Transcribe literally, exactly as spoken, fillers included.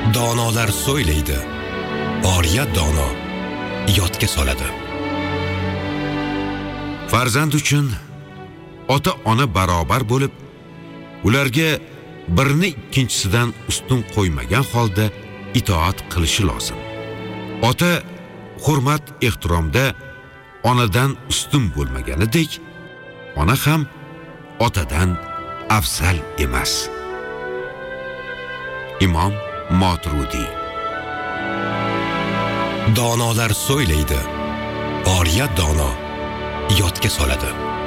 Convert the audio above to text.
Donolar so'ylaydi, oriya dono yodga soladi. Farzand uchun ota-ona barobar bo'lib, ularga birini ikkinchisidan ustun qo'ymagan holda itoat qilishi lozim. Ota hurmat ehtiromda onadan ustun bo'lmaganidek, ona ham otadan afzal emas. Imom Moturudi. Donolar so'ylaydi, oriya dono yodga soladi.